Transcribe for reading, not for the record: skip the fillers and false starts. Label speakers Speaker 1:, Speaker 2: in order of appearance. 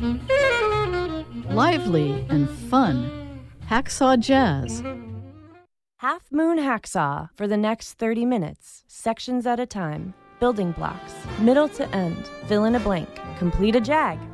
Speaker 1: Lively and fun. Hacksaw Jazz.
Speaker 2: Half Moon Hacksaw for the next 30 minutes, sections at a time. Building blocks, middle to end. Fill in a blank. Complete a jag.